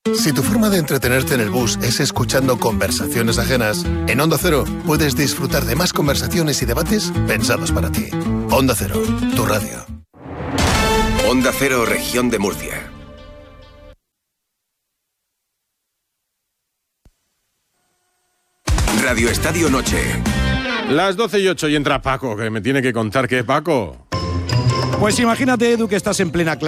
Si tu forma de entretenerte en el bus es escuchando conversaciones ajenas, en Onda Cero puedes disfrutar de más conversaciones y debates pensados para ti. Onda Cero, tu radio. Onda Cero, Región de Murcia. Radio Estadio Noche. Las 12:08 y entra Paco, que me tiene que contar qué es Paco. Pues imagínate, Edu, que estás en plena clase